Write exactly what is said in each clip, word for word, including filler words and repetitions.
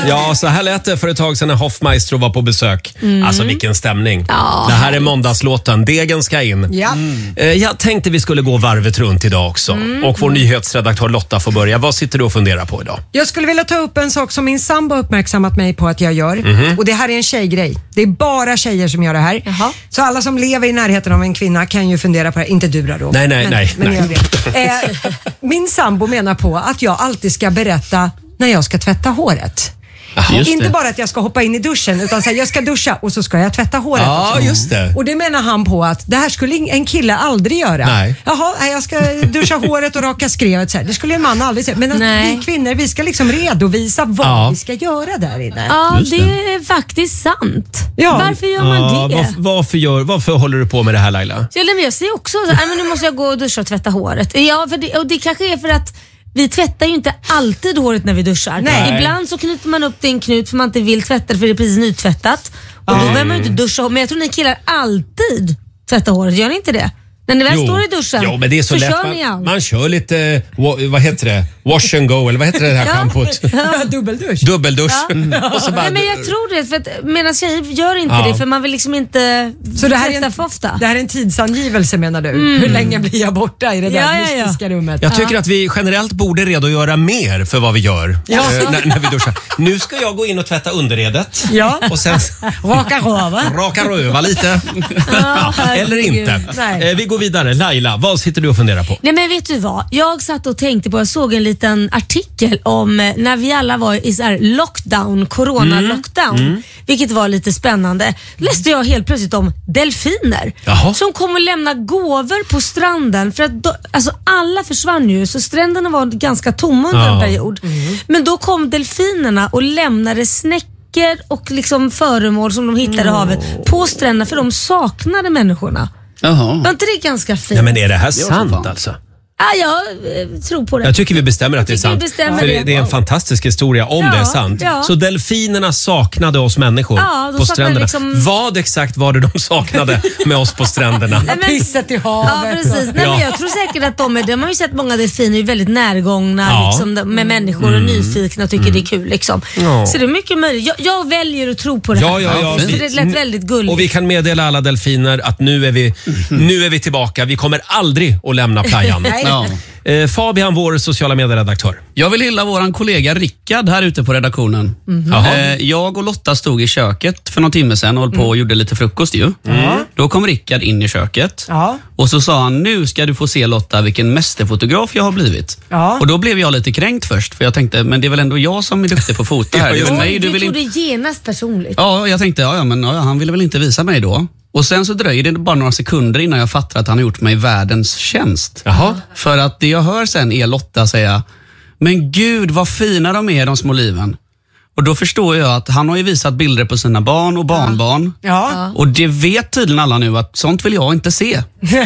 Ja, så här lät det för ett tag sedan när Hoffmaestro var på besök. Mm. Alltså vilken stämning. Ja. Det här är måndagslåten. Degen ska in. Ja. Mm. Jag tänkte vi skulle gå varvet runt idag också. Mm. Och vår nyhetsredaktör Lotta får börja. Vad sitter du och funderar på idag? Jag skulle vilja ta upp en sak som min sambo uppmärksammat mig på att jag gör. Mm-hmm. Och det här är en tjejgrej. Det är bara tjejer som gör det här. Jaha. Så alla som lever i närheten av en kvinna kan ju fundera på det. Inte du då. Nej, nej, men, nej. Men nej. Jag vet. Eh, min sambo menar på att jag alltid ska berätta när jag ska tvätta håret. Aha, inte bara att jag ska hoppa in i duschen utan så här, jag ska duscha och så ska jag tvätta håret. Ja, just det. Och det menar han på att det här skulle en kille aldrig göra. Nej. Jaha, jag ska duscha håret och raka skrevet så här. Det skulle en man aldrig säga. Men att vi kvinnor, vi ska liksom redovisa vad ja. vi ska göra där inne. Ja, det. det är faktiskt sant. Ja. Varför gör man ja, det? Var, varför, gör, varför håller du på med det här, Laila? Ja, men jag säger också så här, men nu måste jag gå och duscha och tvätta håret. Ja, för det, och det kanske är för att vi tvättar ju inte alltid håret när vi duschar. Nej. Ibland så knyter man upp det i en knut för man inte vill tvätta det för det är precis nytvättat. Och mm. då behöver man ju inte duscha. Men jag tror ni killar alltid tvättar håret. Gör ni inte det? När ni väl jo. står i duschen jo, men det är så, så lätt. kör ni man, allt. man kör lite, vad heter det? Wash and go, eller vad heter det här schampot? Ja, dubbeldusch. Dubbeldusch. Ja. Mm. Och så bara, Nej, men jag tror det, för att medan tjejer gör inte ja. det för man vill liksom inte så det här är en, för ofta. Det här är en tidsangivelse menar du? Mm. Hur länge blir jag borta i det där ja, ja, mystiska ja. rummet? Jag tycker ja. att vi generellt borde redogöra mer för vad vi gör ja. äh, när, när vi duschar. Nu ska jag gå in och tvätta underredet. Ja. Och sen raka röva. Raka röva lite. Ja, eller inte. Eh, vi går vidare. Laila, vad sitter du och funderar på? Nej, men vet du vad? Jag satt och tänkte på, jag såg en liten artikel om när vi alla var i så här lockdown, corona-lockdown, mm. Mm. vilket var lite spännande. Läste jag helt plötsligt om delfiner Jaha. som kom och lämna gåvor på stranden för att då, alltså alla försvann ju så stränderna var ganska tomma under ja. en period. Mm. Men då kom delfinerna och lämnade snäckor och liksom föremål som de hittade i mm. havet på stränderna för de saknade människorna. Jaha. Var inte det ganska fint? Nej, men är det här sant alltså? Ja, jag eh, tror på det. Jag tycker vi bestämmer att det är sant. För det, det är en fantastisk historia om ja, det är sant. Ja. Så delfinerna saknade oss människor ja, på stränderna. Liksom... Vad exakt var det de saknade med oss på stränderna? Nej, men... Pisset i havet. Ja, precis. Nej, men jag tror säkert att de är, de har ju sett många delfiner är väldigt närgångna ja. liksom, med människor och mm. nyfikna och tycker mm. det är kul. Liksom. Ja. Så det är mycket möjligt. Jag, jag väljer att tro på det här. Ja, ja, ja. För det lät väldigt gulligt. Och vi kan meddela alla delfiner att nu är vi, mm. nu är vi tillbaka. Vi kommer aldrig att lämna playan. Ja. Eh, Fabian, vår sociala medieredaktör. Jag vill hylla våran kollega Rickard här ute på redaktionen. Mm-hmm. Eh, jag och Lotta stod i köket för någon timme sedan och höll på och gjorde lite frukost ju. Mm. Då kom Rickard in i köket ja. och så sa han, nu ska du få se Lotta vilken mästerfotograf jag har blivit. Ja. Och då blev jag lite kränkt först för jag tänkte, men det är väl ändå jag som är duktig på foto här. Ja, det är väl mig, du du vill tog in... det genast personligt. Ja, jag tänkte, ja, ja men ja, han ville väl inte visa mig då. Och sen så dröjer det bara några sekunder innan jag fattar att han har gjort mig världens tjänst. Jaha. För att det jag hör sen är Lotta säga, men gud vad fina de är de små liven. Och då förstår jag att han har ju visat bilder på sina barn och barnbarn. Ja. Och det vet tydligen alla nu att sånt vill jag inte se.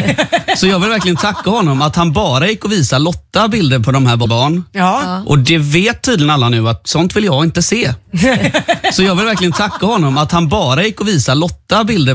Så jag vill verkligen tacka honom att han bara gick och visade Lotta bilder på de här barn. Ja. Och det vet tydligen alla nu att sånt vill jag inte se. Så jag vill verkligen tacka honom att han bara gick och visade Lotta bilder